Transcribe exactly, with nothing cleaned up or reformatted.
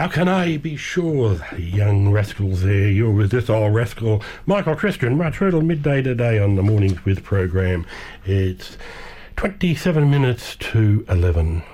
How can I be sure? Young rascals there, you're with this old rascal, Michael Christian, right through till midday today on the Mornings With program. It's twenty-seven minutes to eleven.